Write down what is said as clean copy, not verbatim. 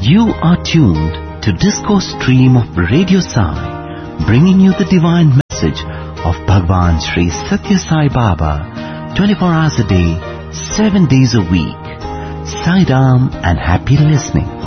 You are tuned to Discourse Stream of Radio Sai, bringing you the divine message of Bhagwan Sri Satya Sai Baba, 24 hours a day, 7 days a week. Sai Ram and happy listening.